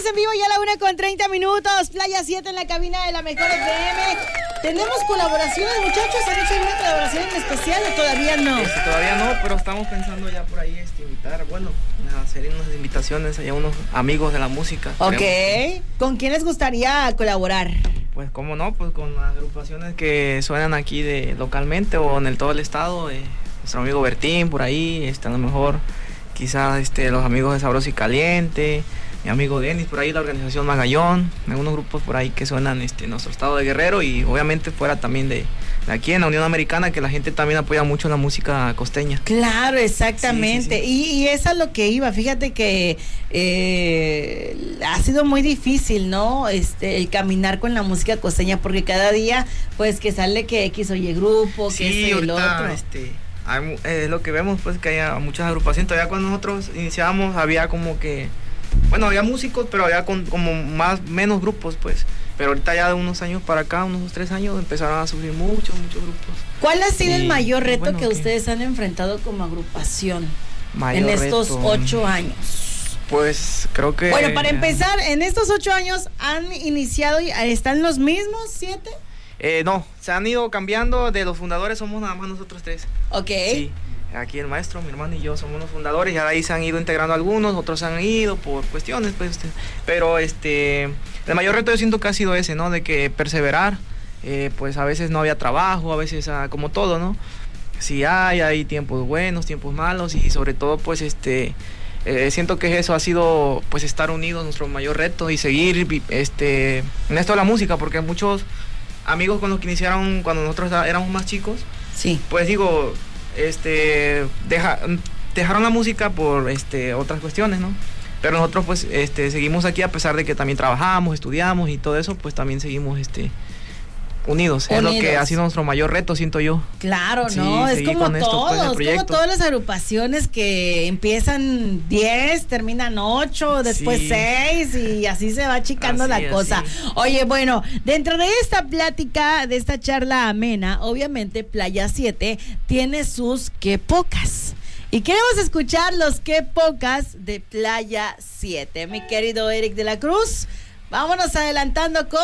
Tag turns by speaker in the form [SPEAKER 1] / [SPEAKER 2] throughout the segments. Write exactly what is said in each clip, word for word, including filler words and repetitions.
[SPEAKER 1] Estamos en vivo ya a la una con treinta minutos. Playa siete en la cabina de la Mejor F M. ¿Tenemos colaboraciones, muchachos? ¿Han hecho alguna colaboración en especial o todavía no?
[SPEAKER 2] Este, todavía no, pero estamos pensando ya por ahí este, invitar, bueno, hacer unas invitaciones a unos amigos de la música.
[SPEAKER 1] Ok.
[SPEAKER 2] Queremos.
[SPEAKER 1] ¿Con quién les gustaría colaborar?
[SPEAKER 2] Pues cómo no, pues con las agrupaciones que suenan aquí de localmente o en el todo el estado. Eh, nuestro amigo Bertín por ahí, este, a lo mejor quizás este, los amigos de Sabroso y Caliente, mi amigo Denis por ahí, la organización Magallón, algunos grupos por ahí que suenan este, en nuestro estado de Guerrero y obviamente fuera también de, de aquí en la Unión Americana, que la gente también apoya mucho la música costeña.
[SPEAKER 1] Claro, exactamente.
[SPEAKER 2] Sí, sí, sí.
[SPEAKER 1] Y, y es a lo que iba. Fíjate que eh, ha sido muy difícil, ¿no? Este, el caminar con la música costeña, porque cada día, pues, que sale que X o Y grupo, que
[SPEAKER 2] sí,
[SPEAKER 1] es el
[SPEAKER 2] ahorita,
[SPEAKER 1] otro.
[SPEAKER 2] Este, hay, es lo que vemos, pues, que hay muchas agrupaciones. Todavía cuando nosotros iniciábamos había como que, bueno, había músicos, pero había con, como más, menos grupos, pues. Pero ahorita ya de unos años para acá, unos tres años, empezaron a surgir muchos, muchos grupos.
[SPEAKER 1] ¿Cuál ha sido y, el mayor reto
[SPEAKER 2] bueno,
[SPEAKER 1] que
[SPEAKER 2] ¿qué?
[SPEAKER 1] ustedes han enfrentado como agrupación
[SPEAKER 2] Mayor
[SPEAKER 1] en estos
[SPEAKER 2] reto.
[SPEAKER 1] ocho años?
[SPEAKER 2] Pues creo que...
[SPEAKER 1] Bueno, para empezar, en estos ocho años han iniciado y están los mismos siete.
[SPEAKER 2] Eh, no, se han ido cambiando. De los fundadores somos nada más nosotros tres.
[SPEAKER 1] Ok.
[SPEAKER 2] Sí, aquí el maestro, mi hermano y yo somos los fundadores. Y de ahí se han ido integrando algunos, otros se han ido por cuestiones, pues. Pero este, el mayor reto yo siento que ha sido ese, ¿no? De que perseverar. Eh, pues a veces no había trabajo, a veces ah, como todo, ¿no? Sí hay, hay tiempos buenos, tiempos malos y sobre todo, pues este... Eh, siento que eso ha sido pues estar unidos, nuestro mayor reto y seguir este en esto de la música, porque muchos amigos con los que iniciaron cuando nosotros éramos más chicos,
[SPEAKER 1] sí,
[SPEAKER 2] pues digo, este deja, dejaron la música por este otras cuestiones, ¿no? Pero nosotros pues este seguimos aquí a pesar de que también trabajamos, estudiamos y todo eso, pues también seguimos este Unidos, unidos, es lo que ha sido nuestro mayor reto, siento yo.
[SPEAKER 1] Claro,
[SPEAKER 2] sí,
[SPEAKER 1] no, es como
[SPEAKER 2] con esto,
[SPEAKER 1] todos,
[SPEAKER 2] pues,
[SPEAKER 1] como todas las agrupaciones que empiezan diez, terminan ocho, después
[SPEAKER 2] sí.
[SPEAKER 1] seis y así se va achicando
[SPEAKER 2] así,
[SPEAKER 1] la cosa.
[SPEAKER 2] Así.
[SPEAKER 1] Oye, bueno, dentro de esta plática, de esta charla amena, obviamente Playa siete tiene sus qué pocas. Y queremos escuchar los qué pocas de Playa siete. Mi querido Eric de la Cruz, vámonos adelantando con...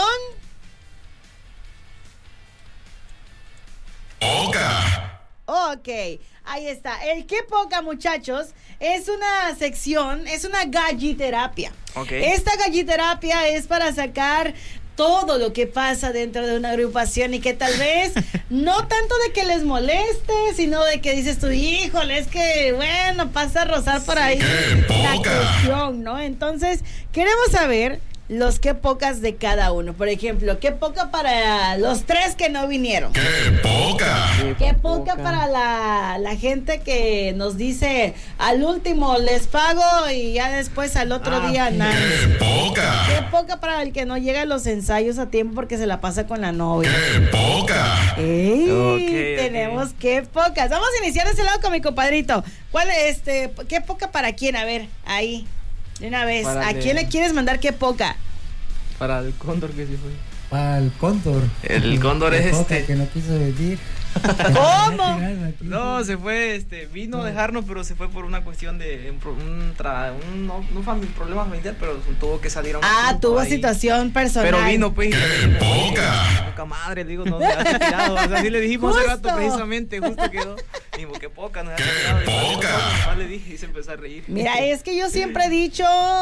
[SPEAKER 3] Poca.
[SPEAKER 1] Ok, ahí está. El qué poca, muchachos, es una sección, es una galliterapia.
[SPEAKER 2] Okay.
[SPEAKER 1] Esta galliterapia es para sacar todo lo que pasa dentro de una agrupación y que tal vez no tanto de que les moleste, sino de que dices tú, híjole, es que bueno, pasa a rozar por ahí la cuestión, ¿no? Entonces, queremos saber los qué pocas de cada uno. Por ejemplo, qué poca para los tres que no vinieron.
[SPEAKER 3] ¡Qué poca!
[SPEAKER 1] Qué poca para la, la gente que nos dice al último les pago y ya después al otro ah, día nada.
[SPEAKER 3] ¡Qué poca!
[SPEAKER 1] Qué poca para el que no llega a los ensayos a tiempo porque se la pasa con la novia.
[SPEAKER 3] ¡Qué poca!
[SPEAKER 1] ¡Ey!
[SPEAKER 3] Okay,
[SPEAKER 1] tenemos okay. qué pocas. Vamos a iniciar de ese lado con mi compadrito. ¿Cuál es este? ¿Qué poca para quién? A ver, ahí. De una vez, para ¿a de... quién le quieres mandar qué poca?
[SPEAKER 2] Para el cóndor que se fue.
[SPEAKER 4] Para el cóndor.
[SPEAKER 2] El cóndor es este.
[SPEAKER 4] Que no quiso venir.
[SPEAKER 1] ¿Cómo?
[SPEAKER 2] No, se fue, este, vino no. a dejarnos, pero se fue por una cuestión de un, un, tra, un no, no familia, problemas familiares, pero tuvo que salir a un
[SPEAKER 1] Ah, tuvo ahí. Situación personal.
[SPEAKER 2] Pero vino, pues.
[SPEAKER 3] ¡Qué poca!
[SPEAKER 2] Poca madre, digo, nos ha tirado. O sea, así le dijimos hace rato, precisamente, justo quedó. Dijimos, qué poca, nos ha tirado.
[SPEAKER 3] ¡Poca!
[SPEAKER 2] Le dije y se empezó a reír.
[SPEAKER 1] Mira, es que yo siempre he dicho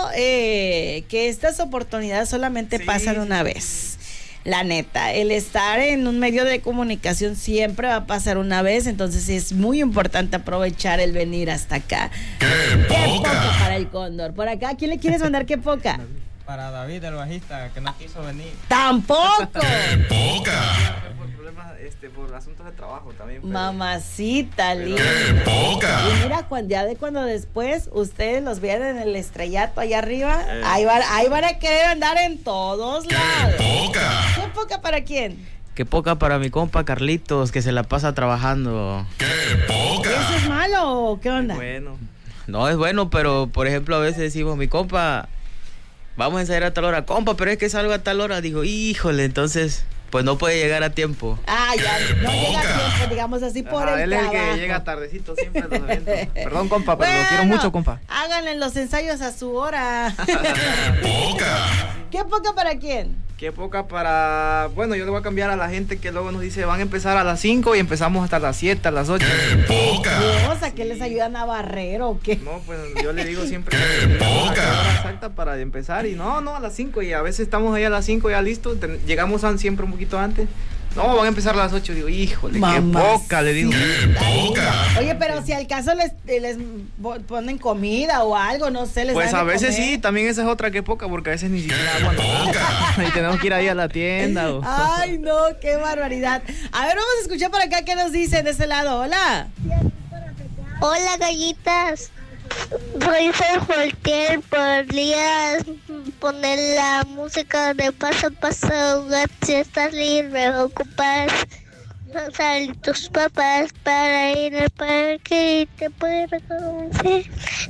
[SPEAKER 1] eh, que estas oportunidades solamente sí, pasan una vez. La neta, el estar en un medio de comunicación siempre va a pasar una vez, entonces es muy importante aprovechar el venir hasta acá.
[SPEAKER 3] ¡Qué,
[SPEAKER 1] qué
[SPEAKER 3] poca!
[SPEAKER 1] poca para el cóndor. Por acá, ¿a quién le quieres mandar qué poca?
[SPEAKER 5] Para David, el bajista, que no quiso venir.
[SPEAKER 1] ¡Tampoco!
[SPEAKER 3] ¡Qué poca!
[SPEAKER 2] Por problemas, este, por asuntos de trabajo también. Pero,
[SPEAKER 1] Mamacita
[SPEAKER 3] pero,
[SPEAKER 1] linda.
[SPEAKER 3] ¡Qué poca!
[SPEAKER 1] Y mira, cuando, ya de cuando después ustedes los vean en el estrellato allá arriba, eh. ahí, van, ahí van a querer andar en todos lados.
[SPEAKER 3] ¡Qué poca!
[SPEAKER 1] ¿Qué poca para quién?
[SPEAKER 5] Qué poca para mi compa Carlitos, que se la pasa trabajando.
[SPEAKER 3] ¡Qué poca!
[SPEAKER 1] ¿Y eso es malo o qué onda?
[SPEAKER 2] Bueno.
[SPEAKER 5] No, es bueno, pero por ejemplo a veces decimos, mi compa, vamos a ensayar a tal hora, compa, pero es que salgo a tal hora. Digo, híjole, entonces pues no puede llegar a tiempo.
[SPEAKER 1] Ah, ya, no llega a tiempo, digamos así, por
[SPEAKER 2] Ajá,
[SPEAKER 1] el
[SPEAKER 2] él es
[SPEAKER 1] trabajo.
[SPEAKER 2] el que llega tardecito siempre a los eventos. Perdón, compa, pero lo
[SPEAKER 1] Bueno,
[SPEAKER 2] quiero mucho, compa.
[SPEAKER 1] Háganle los ensayos a su hora.
[SPEAKER 3] Poca.
[SPEAKER 1] ¿Qué poca para quién?
[SPEAKER 2] Qué poca para... Bueno, yo le voy a cambiar a la gente que luego nos dice van a empezar a las cinco y empezamos hasta las siete, a las ocho.
[SPEAKER 3] Poca.
[SPEAKER 1] O sea, ¿que les ayudan a barrer o qué?
[SPEAKER 2] No, pues yo le digo siempre que llegamos a la hora exacta para empezar y no, no, a las cinco y a veces estamos ahí a las cinco ya listos, ten- llegamos a- siempre un poquito antes. No, van a empezar a las ocho, digo, híjole,
[SPEAKER 1] Mamá,
[SPEAKER 2] qué poca, le digo.
[SPEAKER 3] Poca.
[SPEAKER 1] Oye, pero si al caso les, les bo- ponen comida o algo, no sé, les
[SPEAKER 2] Pues
[SPEAKER 1] dan
[SPEAKER 2] a
[SPEAKER 1] de
[SPEAKER 2] veces
[SPEAKER 1] comer.
[SPEAKER 2] sí, también esa es otra que poca porque a veces ni siquiera agua nos dan. Y tenemos que ir ahí a la tienda. O...
[SPEAKER 1] Ay, no, qué barbaridad. A ver, vamos a escuchar por acá qué nos dicen de ese lado. Hola.
[SPEAKER 6] Hola, gallitas. Soy Fer Voltier. ¿Podrías poner la música de Paso a Paso? Si estás libre, ocupas sal tus papas para ir al parque y te puedes reconocer.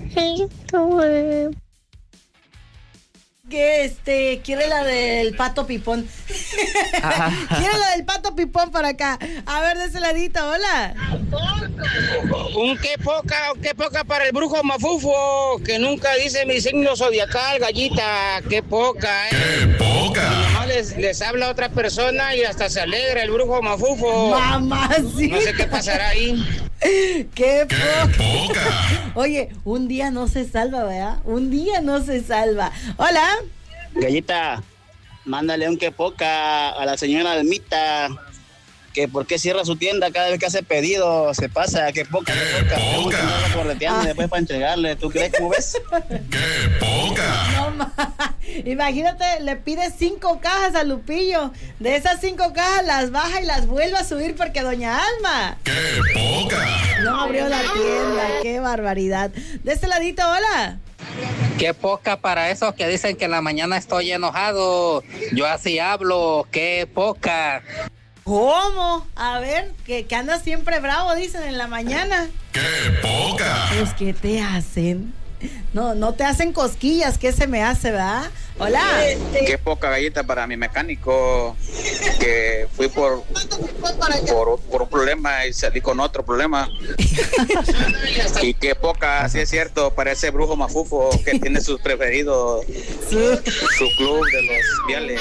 [SPEAKER 1] Que este, quiere la del pato pipón. Quiere la del pato pipón para acá. A ver, de ese ladito, hola.
[SPEAKER 7] Un qué poca, un qué poca para el brujo mafufo, que nunca dice mi signo zodiacal, gallita, qué poca, eh.
[SPEAKER 3] Poca.
[SPEAKER 7] Nomás les, les habla otra persona y hasta se alegra el brujo mafufo.
[SPEAKER 1] Mamá, sí.
[SPEAKER 7] No sé qué pasará ahí.
[SPEAKER 1] Qué poca.
[SPEAKER 3] Poca.
[SPEAKER 1] Oye, un día no se salva, ¿verdad? Un día no se salva. Hola.
[SPEAKER 8] Gallita, mándale un que poca a la señora Almita, que por qué cierra su tienda cada vez que hace pedido, se pasa, que poca, que poca, tengo que andarla correteando y después para entregarle, ¿tú crees? ¿Cómo ves?
[SPEAKER 3] Poca.
[SPEAKER 1] No, ma. Imagínate, le pide cinco cajas a Lupillo. De esas cinco cajas las baja y las vuelve a subir porque doña Alma
[SPEAKER 3] Poca.
[SPEAKER 1] no abrió la tienda. Qué barbaridad. De este ladito, hola.
[SPEAKER 7] Qué poca para esos que dicen que en la mañana estoy enojado. Yo así hablo, qué poca.
[SPEAKER 1] ¿Cómo? A ver, que, que andas siempre bravo, dicen en la mañana.
[SPEAKER 3] Poca.
[SPEAKER 1] Pues, ¿qué te hacen? No, no te hacen cosquillas, ¿qué se me hace, verdad? Hola.
[SPEAKER 8] Qué poca gallita para mi mecánico, que fui por, por, por un problema y salí con otro problema. Y qué poca, sí es cierto, para ese brujo mafufo que tiene sus preferidos, su club de los viales.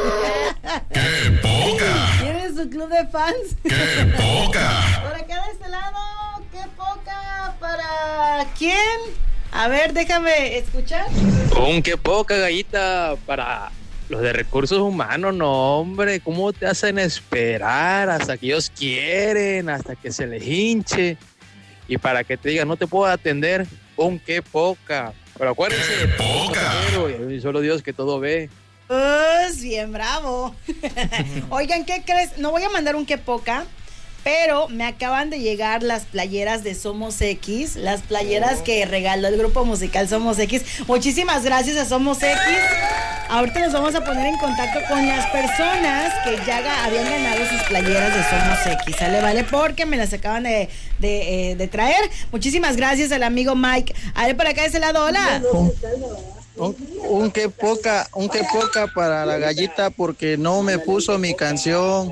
[SPEAKER 3] Poca.
[SPEAKER 1] ¿Tienes su club de fans?
[SPEAKER 3] Poca.
[SPEAKER 1] Por acá de este lado, qué poca para quién. A ver, déjame escuchar.
[SPEAKER 9] Un qué poca gallita para los de recursos humanos, no hombre, ¿cómo te hacen esperar hasta que ellos quieren, hasta que se les hinche? Y para que te digan, no te puedo atender, un qué poca. Pero acuérdense,
[SPEAKER 3] Poca.
[SPEAKER 9] y solo Dios que todo ve.
[SPEAKER 1] Pues bien, bravo. Oigan, ¿qué crees? No voy a mandar un qué poca, pero me acaban de llegar las playeras de Somos X, las playeras que regaló el grupo musical Somos X. Muchísimas gracias a Somos X. Ahorita nos vamos a poner en contacto con las personas que ya ga- habían ganado sus playeras de Somos X, ¿sale? Vale, porque me las acaban de, de, eh, de traer. Muchísimas gracias al amigo Mike. A ver, por acá de ese lado, hola.
[SPEAKER 10] Un, un que poca, un que poca para la gallita porque no me puso mi canción.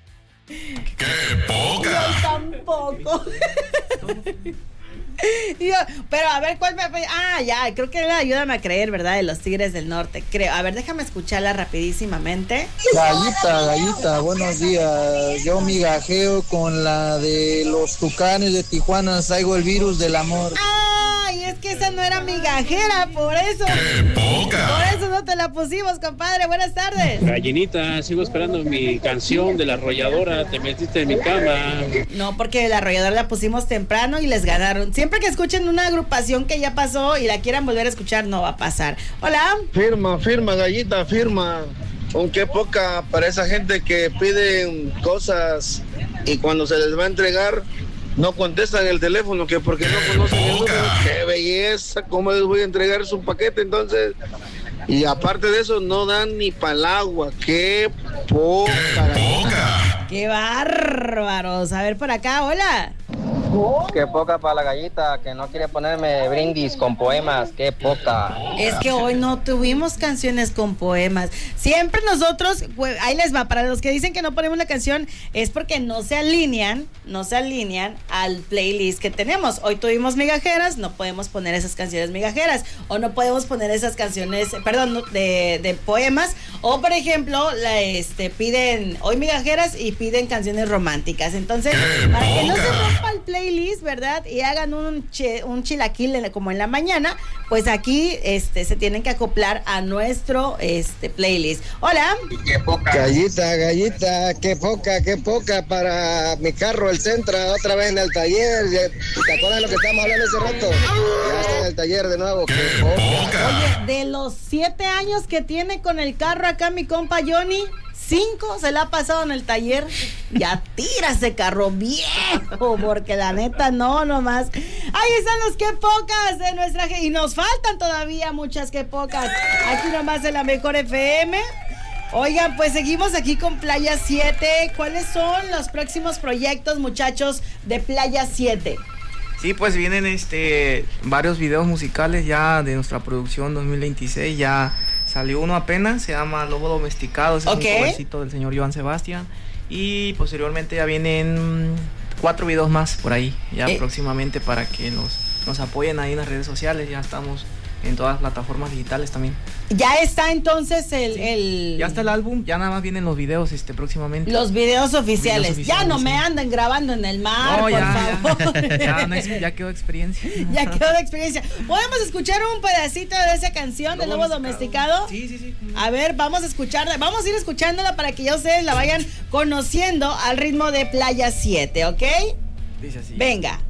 [SPEAKER 1] Yo tampoco. Yo, pero a ver cuál me. Ah, ya, creo que era Ayúdame a Creer, ¿verdad? De los Tigres del Norte, creo. A ver, déjame escucharla rapidísimamente.
[SPEAKER 10] Gallita, gallita, buenos días. Yo migajeo con la de los Tucanes de Tijuana, traigo el virus del amor.
[SPEAKER 1] Ay, es que esa no era migajera, por eso. Por eso no te la pusimos, compadre. Buenas tardes.
[SPEAKER 11] Gallinita, sigo esperando mi canción de la arrolladora, te metiste en mi cama.
[SPEAKER 1] No, porque la arrolladora la pusimos temprano y les ganaron. Siempre que escuchen una agrupación que ya pasó y la quieran volver a escuchar, no va a pasar. Hola.
[SPEAKER 12] Firma, firma, gallita, firma. Aunque poca para esa gente que piden cosas y cuando se les va a entregar no contestan el teléfono, que porque no conocen el número. ¡Qué belleza! ¿Cómo les voy a entregar su paquete? Entonces, y aparte de eso, no dan ni para el agua. ¡Qué poca!
[SPEAKER 1] ¡Qué bárbaros! A ver por acá, hola.
[SPEAKER 13] Qué poca para la gallita que no quiere ponerme brindis con poemas, qué poca.
[SPEAKER 1] Es que hoy no tuvimos canciones con poemas. Siempre nosotros, pues, ahí les va, para los que dicen que no ponemos la canción, es porque no se alinean, no se alinean al playlist que tenemos. Hoy tuvimos migajeras, no podemos poner esas canciones migajeras, o no podemos poner esas canciones, perdón, de, de poemas, o por ejemplo, la, este, piden hoy migajeras y piden canciones románticas. Entonces, para que no se rompa el playlist, ¿verdad? Y hagan un, che, un chilaquil en, como en la mañana, pues aquí este, se tienen que acoplar a nuestro este, playlist. Hola.
[SPEAKER 13] Qué poca. Gallita, gallita, qué poca, qué poca para mi carro, el Centra, otra vez en el taller. ¿Te acuerdas de lo que estábamos hablando hace rato? Ya está en el taller de nuevo, qué poca.
[SPEAKER 1] Oye, de los siete años que tiene con el carro acá mi compa Johnny, cinco se la ha pasado en el taller. Ya tira ese carro viejo, porque la neta no, nomás. Ahí están los que pocas de nuestra gente. Y nos faltan todavía muchas que pocas. Aquí nomás en la mejor F M. Oigan, pues seguimos aquí con Playa siete. ¿Cuáles son los próximos proyectos, muchachos, de Playa siete?
[SPEAKER 2] Sí, pues vienen este varios videos musicales ya de nuestra producción dos mil veintiséis. Ya salió uno apenas, se llama Lobo Domesticado, ese
[SPEAKER 1] okay.
[SPEAKER 2] Es un covercito del señor Joan Sebastián. Y posteriormente ya vienen cuatro videos más por ahí, ya eh. próximamente, para que nos, nos apoyen ahí en las redes sociales. Ya estamos en todas las plataformas digitales también.
[SPEAKER 1] Ya está entonces el, sí. el...
[SPEAKER 2] Ya está el álbum, ya nada más vienen los videos este próximamente.
[SPEAKER 1] Los videos oficiales.
[SPEAKER 2] Videos oficiales
[SPEAKER 1] ya no
[SPEAKER 2] sí.
[SPEAKER 1] me anden grabando en el mar, no, por
[SPEAKER 2] ya,
[SPEAKER 1] favor.
[SPEAKER 2] Ya, ya, no, ya quedó experiencia.
[SPEAKER 1] Ya quedó de experiencia. ¿Podemos escuchar un pedacito de esa canción de Lobo Domesticado?
[SPEAKER 2] Sí, sí, sí.
[SPEAKER 1] A ver, vamos a escucharla. Vamos a ir escuchándola para que ya ustedes la vayan conociendo al ritmo de Playa siete, ¿ok?
[SPEAKER 2] Dice así.
[SPEAKER 1] Venga.